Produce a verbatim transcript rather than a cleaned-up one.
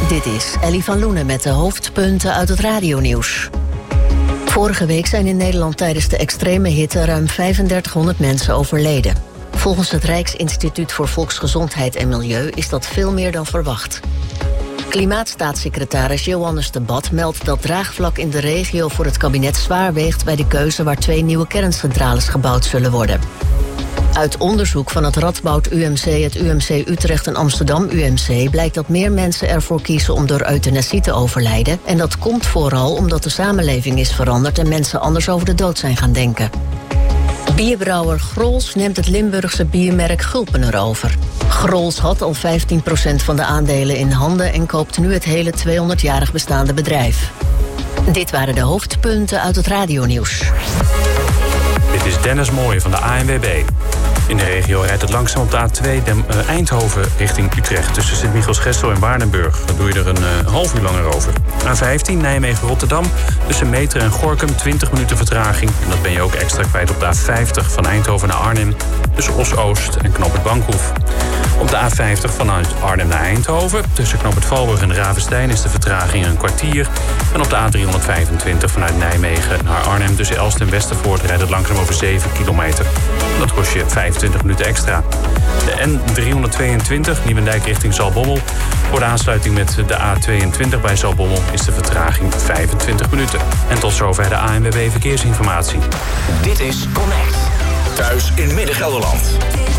Dit is Ellie van Loenen met de hoofdpunten uit het radionieuws. Vorige week zijn in Nederland tijdens de extreme hitte ruim vijfendertighonderd mensen overleden. Volgens het Rijksinstituut voor Volksgezondheid en Milieu is dat veel meer dan verwacht. Klimaatstaatssecretaris Johannes de Bat meldt dat draagvlak in de regio voor het kabinet zwaar weegt bij de keuze waar twee nieuwe kerncentrales gebouwd zullen worden. Uit onderzoek van het Radboud U M C, het U M C Utrecht en Amsterdam U M C blijkt dat meer mensen ervoor kiezen om door euthanasie te overlijden. En dat komt vooral omdat de samenleving is veranderd en mensen anders over de dood zijn gaan denken. Bierbrouwer Grolsch neemt het Limburgse biermerk Gulpener over. Grolsch had al vijftien procent van de aandelen in handen en koopt nu het hele tweehonderdjarig bestaande bedrijf. Dit waren de hoofdpunten uit het radionieuws. Dit is Dennis Mooij van de A N W B. In de regio rijdt het langzaam op de A twee Dem- uh, Eindhoven richting Utrecht. Tussen Sint-Michiels-Gestel en Waardenburg. Daar doe je er een uh, half uur langer over. A vijftien Nijmegen-Rotterdam. Tussen Meteren en Gorinchem twintig minuten vertraging. En dat ben je ook extra kwijt op de A vijftig van Eindhoven naar Arnhem. Tussen Os-Oost en Knoop het Bankhoef. Op de A vijftig vanuit Arnhem naar Eindhoven. Tussen Knoop het Valburg en Ravenstein is de vertraging een kwartier. En op de A driehonderdvijfentwintig vanuit Nijmegen naar Arnhem. Tussen Elst en Westervoort rijdt het langzaam over zeven kilometer. Dat kost je vijfentwintig minuten extra. De N driehonderdtweeëntwintig Nieuwendijk richting Zaltbommel. Voor de aansluiting met de A tweeëntwintig bij Zaltbommel is de vertraging vijfentwintig minuten. En tot zover de A N W B Verkeersinformatie. Dit is Connect. Thuis in Midden-Gelderland.